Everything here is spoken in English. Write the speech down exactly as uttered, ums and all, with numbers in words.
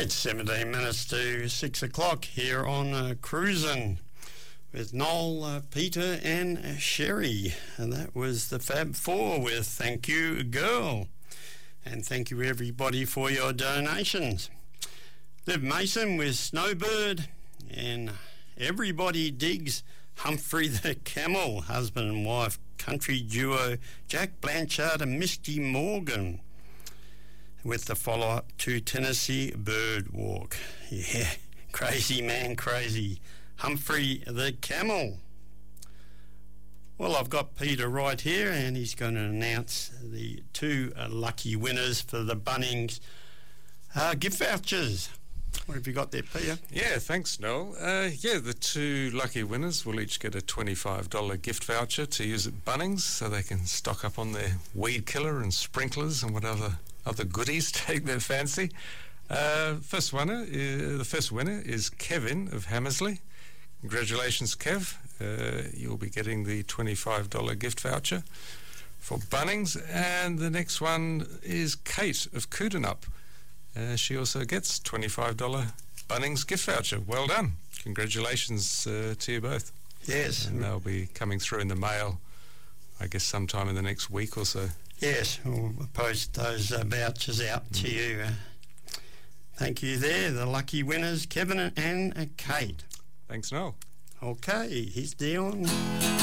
It's seventeen minutes to six o'clock here on uh, Cruisin' with Noel, uh, Peter and uh, Sherry. And that was the Fab Four with Thank You Girl. And thank you everybody for your donations. Liv Mason with Snowbird, and Everybody Digs Humphrey the Camel, husband and wife country duo Jack Blanchard and Misty Morgan, with the follow-up to Tennessee Bird Walk. Yeah, crazy man, crazy. Humphrey the Camel. Well, I've got Peter right here, and he's going to announce the two uh, lucky winners for the Bunnings uh, gift vouchers. What have you got there, Peter? Yeah, thanks, Noel. Uh, yeah, the two lucky winners will each get a twenty-five dollars gift voucher to use at Bunnings so they can stock up on their weed killer and sprinklers and whatever other goodies take their fancy. Uh, first winner, uh, the first winner is Kevin of Hammersley. Congratulations, Kev. Uh, you'll be getting the twenty-five dollars gift voucher for Bunnings. And the next one is Kate of Coodanup. Uh, she also gets twenty-five dollars Bunnings gift voucher. Well done. Congratulations uh, to you both. Yes. And they'll be coming through in the mail, I guess, sometime in the next week or so. Yes, we'll post those uh, vouchers out mm. to you. Uh, thank you there, the lucky winners, Kevin and uh, Kate. Thanks, Noel. Okay, he's Dion.